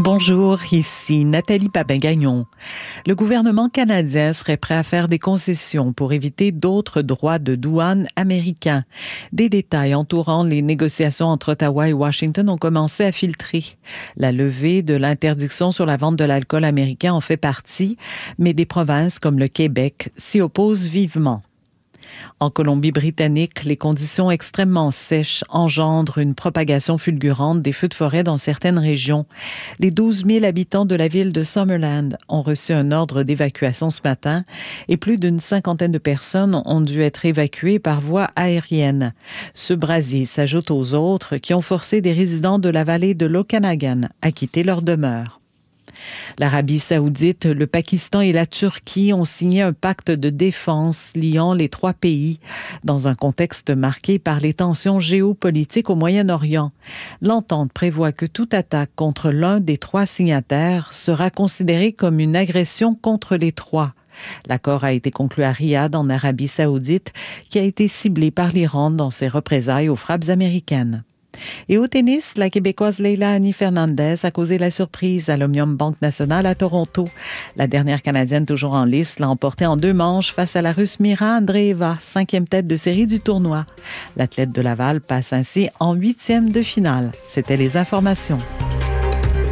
Bonjour, ici Nathalie Papin-Gagnon. Le gouvernement canadien serait prêt à faire des concessions pour éviter d'autres droits de douane américains. Des détails entourant les négociations entre Ottawa et Washington ont commencé à filtrer. La levée de l'interdiction sur la vente de l'alcool américain en fait partie, mais des provinces comme le Québec s'y opposent vivement. En Colombie-Britannique, les conditions extrêmement sèches engendrent une propagation fulgurante des feux de forêt dans certaines régions. Les 12 000 habitants de la ville de Summerland ont reçu un ordre d'évacuation ce matin et plus d'une cinquantaine de personnes ont dû être évacuées par voie aérienne. Ce brasier s'ajoute aux autres qui ont forcé des résidents de la vallée de l'Okanagan à quitter leur demeure. L'Arabie saoudite, le Pakistan et la Turquie ont signé un pacte de défense liant les trois pays dans un contexte marqué par les tensions géopolitiques au Moyen-Orient. L'entente prévoit que toute attaque contre l'un des trois signataires sera considérée comme une agression contre les trois. L'accord a été conclu à Riyad, en Arabie saoudite, qui a été ciblé par l'Iran dans ses représailles aux frappes américaines. Et au tennis, la Québécoise Leila Annie Fernandez a causé la surprise à l'Omnium Banque Nationale à Toronto. La dernière Canadienne toujours en lice l'a emportée en 2 manches face à la Russe Mira Andreeva, 5e tête de série du tournoi. L'athlète de Laval passe ainsi en 8e de finale. C'était les informations.